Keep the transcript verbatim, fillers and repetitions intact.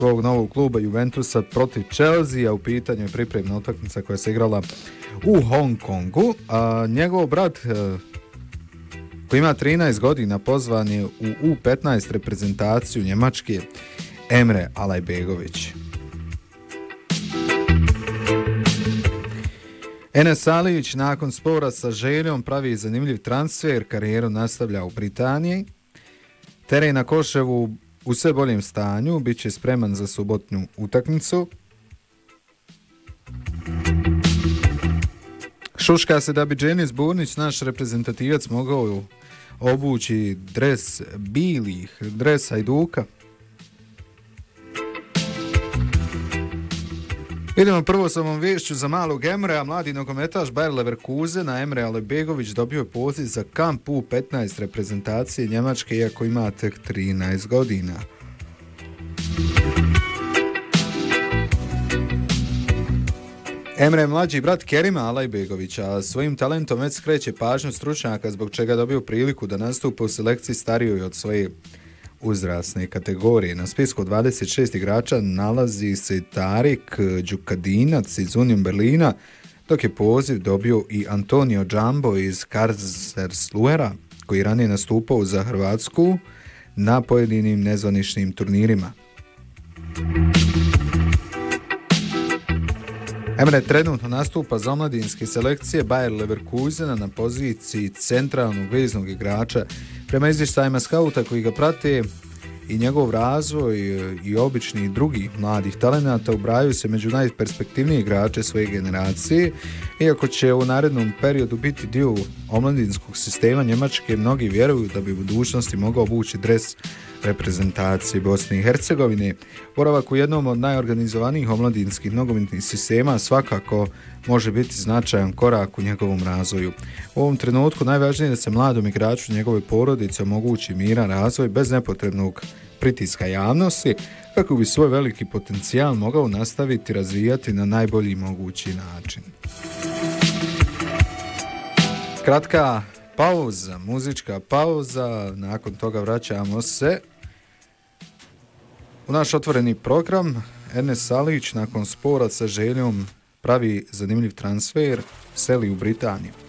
svog novog kluba Juventusa protiv Chelsea, u pitanju je pripremna utakmica koja se igrala u Hong Kongu. A njegov brat, koji ima trinaest godina, pozvan je u U petnaest reprezentaciju Njemačke, Emre Alajbegović. Enes Alić nakon spora sa Željom pravi zanimljiv transfer, karijeru nastavlja u Britaniji. Teren na Koševu u sve boljem stanju, bit će spreman za subotnju utakmicu. Šuška se da bi Dženis Burnić, naš reprezentativac, mogao obući dres bilih, dres Hajduka. Idemo prvo sa ovom vješću za malog Emrea. Mladi nogometaš Bayer Leverkusena Emre Alajbegović dobio je poziv za kamp U petnaest reprezentacije Njemačke, iako ima tek trinaest godina. Emre je mlađi brat Kerima Alajbegovića, a svojim talentom već skreće pažnju stručnjaka, zbog čega dobio priliku da nastupa u selekciji starijoj od svoje uzrasne kategorije. Na spisku dvadeset šest igrača nalazi se Tarik Đukadinac iz Union Berlina, dok je poziv dobio i Antonio Džambo iz Karlsruhea, koji ranije nastupao za Hrvatsku na pojedinim nezvaničnim turnirima. Emre trenutno nastupa za omladinske selekcije Bayer Leverkusena na poziciji centralnog veznog igrača. Prema izvještajima skauta koji ga prate, i njegov razvoj i obični drugih mladih talenata ubrajaju se među najperspektivnije igrače svoje generacije. Iako će u narednom periodu biti dio omladinskog sistema Njemačke, mnogi vjeruju da bi u budućnosti mogao obući dres reprezentacije Bosne i Hercegovine. Boravak u jednom od najorganizovanijih omladinskih nogometnih sistema svakako može biti značajan korak u njegovom razvoju. U ovom trenutku najvažnije je da se mladom igraču njegove porodice omogući miran razvoj bez nepotrebnog pritiska javnosti, kako bi svoj veliki potencijal mogao nastaviti razvijati na najbolji mogući način. Kratka pauza, muzička pauza, nakon toga vraćamo se u naš otvoreni program. Enes Alić nakon spora sa Željom pravi zanimljiv transfer, seli u Britaniju.